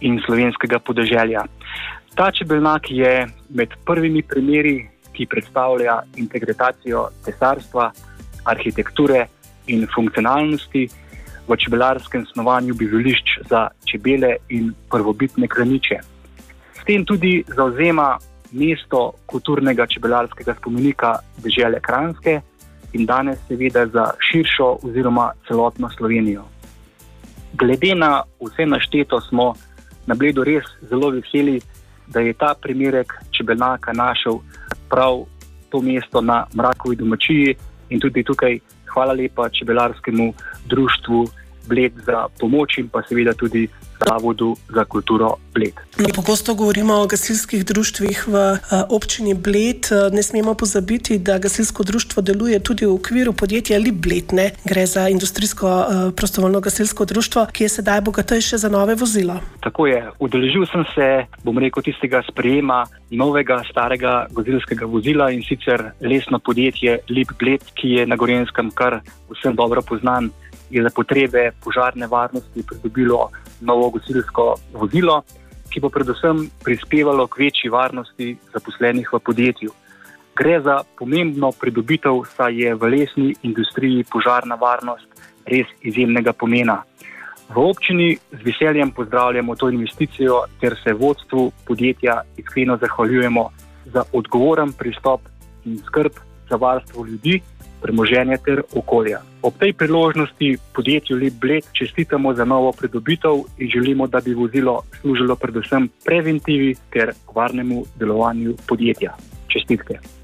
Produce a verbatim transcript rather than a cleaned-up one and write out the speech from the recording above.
in slovenskega podeželja. Ta čebelnjak je med prvimi primeri, ki predstavlja integracijo tesarstva, arhitekture in funkcionalnosti v čebelarskem snovanju bivališč za čebele in prvobitne kraniče. S tem tudi zavzema mesto kulturnega čebelarskega spomenika dežele Kranjske in danes seveda za širšo oziroma celotno Slovenijo. Glede na vse našteto smo na Bledu res zelo veseli, da je ta primerek čebelnjaka našel prav to mesto na Mrakovi domačiji in tudi tukaj hvala lepa čebelarskemu društvu Bled za pomoč in pa seveda tudi Zavodu za kulturo Bled. Pogosto govorimo o gasilskih društvih v občini Bled. Ne smemo pozabiti, da gasilsko društvo deluje tudi v okviru podjetja Lip Bled. Ne? Gre za industrijsko prostovoljno gasilsko društvo, ki je sedaj bogatejše za nove vozila. Tako je. Udeležil sem se, bom rekel, tistega sprejema novega starega gasilskega vozila in sicer lesno podjetje Lip Bled, ki je na Gorenjskem kar vsem dobro poznan, je za potrebe požarne varnosti pridobilo novo gasilsko vozilo, ki bo predvsem prispevalo k večji varnosti zaposlenih v podjetju. Gre za pomembno pridobitev, saj je v lesni industriji požarna varnost res izjemnega pomena. V občini z veseljem pozdravljamo to investicijo ter se vodstvu podjetja iskreno zahvaljujemo za odgovoren pristop in skrb za varstvo ljudi, premoženja ter okolja. Ob tej priložnosti podjetju Lip Bled čestitamo za novo pridobitev in želimo, da bi vozilo služilo predvsem preventivi ter varnemu delovanju podjetja. Čestitke.